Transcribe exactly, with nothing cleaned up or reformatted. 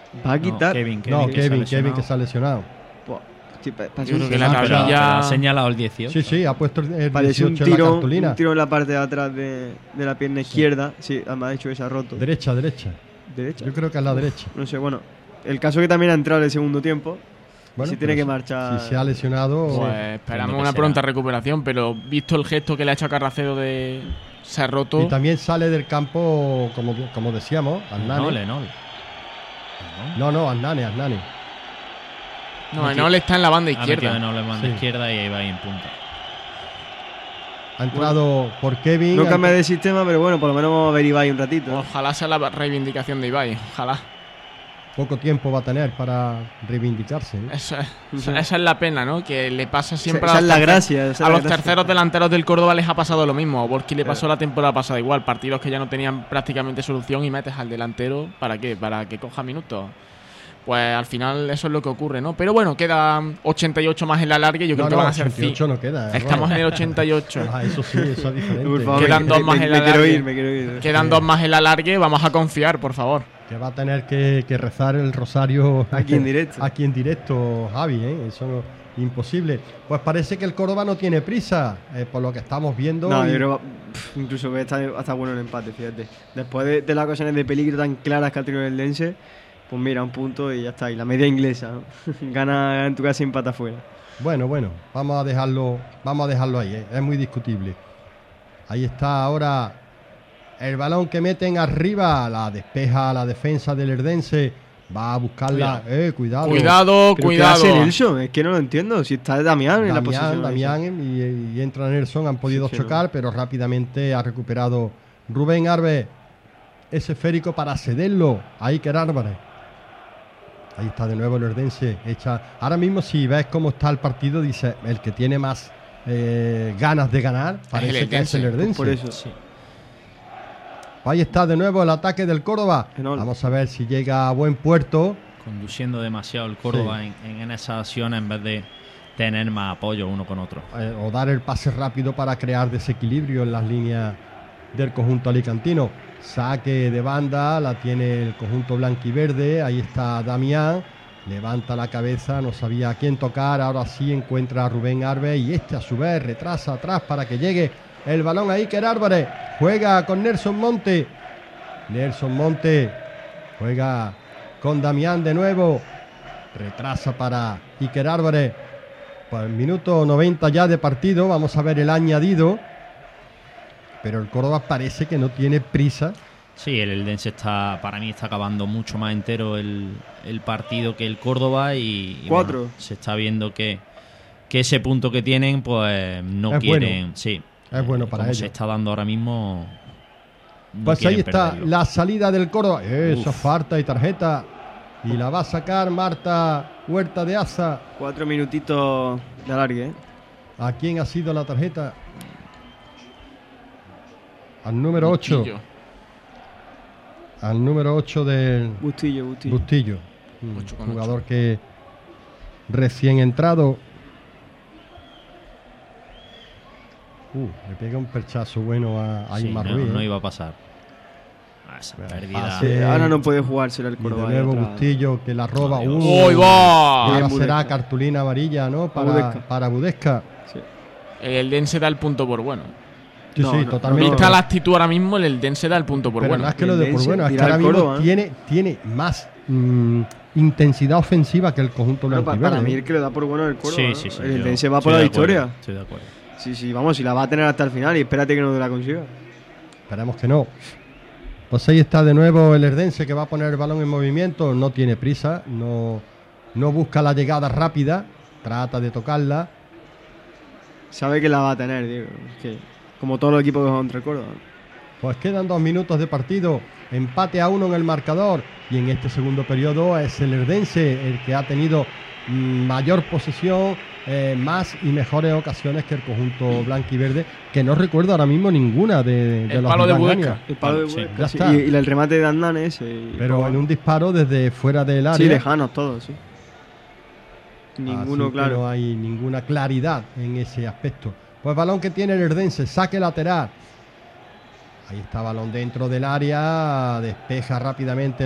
Va a quitar. No, Kevin, Kevin, No, que Kevin, se ha Kevin que se ha lesionado. Buah, sí, pa- parece Yo un- creo que la Pero- cabilla- pero ha señalado el dieciocho. Sí, sí, ha puesto el el Parece un dieciocho en la tiro, cartulina. un tiro en la parte de atrás de, de la pierna izquierda. Sí, además ha dicho que se ha roto. Derecha, derecha. Derecha. Yo creo que es la derecha. No sé, bueno. El caso que también ha entrado en el segundo tiempo. Bueno, si tiene pero que marchar. Si se ha lesionado, Pues Entiendo esperamos que una será. pronta recuperación, pero visto el gesto que le ha hecho a Carracedo de se ha roto. y también sale del campo, como, como decíamos, Aznane. No, Lenol. No, no, Aznane, Aznane. No, Enol está en la banda izquierda. Lenol en banda Sí. izquierda y ahí va ahí en punta. Ha entrado por Kevin. No ha- cambia de sistema, pero bueno, por lo menos vamos a ver Ibai un ratito. Ojalá sea la reivindicación de Ibai. Ojalá. Poco tiempo va a tener para reivindicarse, ¿no? Esa, esa- esa es la pena, ¿no? Que le pasa siempre Esa a es los, la tercer- gracia, esa es a la los gracia. terceros delanteros del Córdoba les ha pasado lo mismo. A Borski le pasó Claro. la temporada pasada igual. Partidos que ya no tenían prácticamente solución y metes al delantero. ¿Para qué? Para que coja minutos. Pues al final eso es lo que ocurre, ¿no? Pero bueno, quedan ochenta y ocho más en la larga y yo creo No, que no, van a ser ochenta y ocho cinco. no queda. ¿eh? Estamos Bueno. en el ochenta y ocho. Ah, eso sí, eso es diferente. Por favor, Quedan me- dos me- más me, en me la quiero larga. ir, me quiero ir. Quedan dos más en la larga. Vamos a confiar, por favor. Que va a tener que, que rezar el rosario Aquí en directo. Aquí en directo, Javi, ¿eh? Eso no, imposible. Pues parece que el Córdoba no tiene prisa, eh, por lo que estamos viendo. No, y- yo creo que pff, incluso que está, está bueno el empate, fíjate. Después de, de las ocasiones de peligro tan claras que ha tenido el Dense, pues mira, un punto y ya está. Y la media inglesa, ¿no? gana, gana en tu casa y empata afuera. Bueno, bueno, vamos a dejarlo, vamos a dejarlo ahí, ¿eh? Es muy discutible. Ahí está ahora el balón que meten arriba, la despeja la defensa del Herdense, va a buscarla, Cuidado. eh, cuidado. Cuidado, ¿Pero cuidado. qué hace Nelson? Es que no lo entiendo. Si está Damián en la posición. Damián, esa. Damián y, y entra Nelson, han podido Sí, que chocar, no. pero rápidamente ha recuperado Rubén Arbe ese esférico para cederlo a Iker Álvarez. Ahí está de nuevo el Herdense. Echa. Ahora mismo, si ves cómo está el partido, dice el que tiene más eh, ganas de ganar, parece el que es el Herdense, Herdense. Por eso. Sí. Ahí está de nuevo el ataque del Córdoba. Enorme. Vamos a ver si llega a buen puerto. Conduciendo demasiado el Córdoba en, en esas acciones en vez de tener más apoyo uno con otro. eh, o dar el pase rápido para crear desequilibrio en las líneas del conjunto alicantino. Saque de banda, la tiene el conjunto blanquiverde. Ahí está Damián, levanta la cabeza, no sabía a quién tocar. Ahora sí encuentra a Rubén Arbe y este a su vez retrasa atrás para que llegue el balón a Iker Álvarez. Juega con Nelson Monte. Nelson Monte juega con Damián de nuevo. Retrasa para Iker Álvarez. Pues el minuto noventa ya de partido. Vamos a ver el añadido. Pero el Córdoba parece que no tiene prisa. Sí, el Eldense está, para mí está acabando mucho más entero el, el partido que el Córdoba y, y Cuatro. bueno, se está viendo que, que ese punto que tienen pues no Es quieren, bueno. sí, Es bueno para como ellos. se está dando ahora mismo. no Pues ahí quieren está perderlo. la salida del Córdoba. Eso, Uf. falta y tarjeta. Y la va a sacar Marta Huerta de Asa. Cuatro minutitos de alargue, ¿eh? ¿A quién ha sido la tarjeta? Al número ocho. Bustillo. Al número ocho del Bustillo, Bustillo. Bustillo. Un Ocho con jugador que recién entrado. Uh, le pega un perchazo bueno a, a Sí, Ismar no, Ruiz, no ¿eh? iba a pasar. Ah, esa Bueno, pérdida. pase. Eh, ahora no puede jugársela el Y de Córdoba. ahí nuevo atrás. Bustillo que la roba. Adiós. Uh, ¡Uy, y va! ahora Bien, será Budesca. cartulina amarilla, ¿no? Para Budesca. para Budesca. Sí. El Eldense da el punto por bueno. Sí, No, sí, no, totalmente. Vista la actitud ahora mismo, el Eldense da el punto por Pero bueno. más que lo de por Eldense bueno, es que dirá ahora el mismo Córdoba, ¿eh? tiene, tiene más mm, intensidad ofensiva que el conjunto Bueno, pa- blanquiverde. para mí ¿eh? el que le da por bueno el Córdoba. Sí, ¿no? sí, sí. El yo Eldense va por estoy la de acuerdo, victoria. Estoy de acuerdo. Sí, sí, vamos, si la va a tener hasta el final y espérate que no la consiga. Esperemos que no. Pues ahí está de nuevo el Herdense que va a poner el balón en movimiento. No tiene prisa, no, no busca la llegada rápida, trata de tocarla. Sabe que la va a tener, digo. Es que, como todos los equipos que juegan contra el Córdoba. Pues quedan dos minutos de partido, empate a uno en el marcador y en este segundo periodo es el Herdense el que ha tenido mm, mayor posesión, eh, más y mejores ocasiones que el conjunto blanquiverde, que no recuerdo ahora mismo ninguna de, de El los palo de Vivangaños. Budesca. El palo de Sí, Huesca, ya sí, está. y, y el remate de Andane ese. y- Pero en un disparo desde fuera del área. Sí, lejanos todos, sí. Así Ninguno, que claro. no hay ninguna claridad en ese aspecto. Pues balón que tiene el Herdense, saque lateral. Ahí está balón dentro del área, despeja rápidamente